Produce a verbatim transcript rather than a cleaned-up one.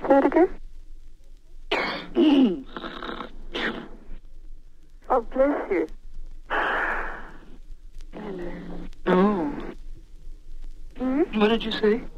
Say it again. Oh, bless you. Oh. Hmm? What did you say?